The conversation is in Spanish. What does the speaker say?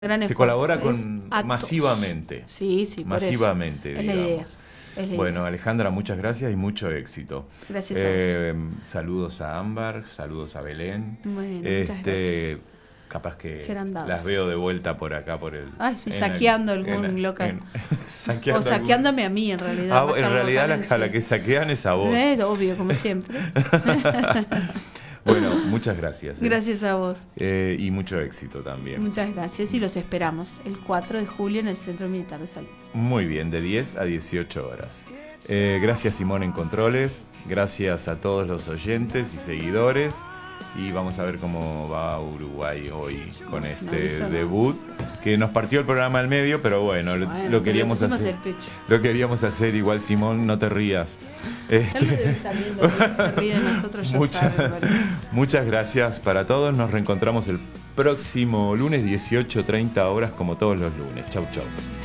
gran Se esfuerzo. colabora Es con a masivamente. Sí, sí, por eso. Masivamente, Es la idea. digamos. Es la Bueno, idea. Alejandra, muchas gracias y mucho éxito. Gracias a vos. Saludos a Ámbar, saludos a Belén. Bueno, muchas gracias. Capaz que Serán dados. las veo de vuelta por acá, por el. Ay, sí, saqueando algún local. O saqueándome a mí, en realidad. En realidad, a la que saquean es a vos. Obvio, como siempre. Bueno, muchas gracias. Gracias a vos. Y mucho éxito también. Muchas gracias y los esperamos el 4 de julio en el Centro Militar de Salud. Muy bien, de 10 a 18 horas. Gracias, Simón, en Controles. Gracias a todos los oyentes y seguidores. Y vamos a ver cómo va Uruguay hoy con este debut, que nos partió el programa al medio, pero bueno, lo queríamos hacer. Lo queríamos hacer igual, Simón, no te rías. Ya lo debe estar viendo, se ríe de nosotros, ya sabe. Muchas gracias para todos. Nos reencontramos el próximo lunes, 18:30 horas, como todos los lunes. Chau, chau.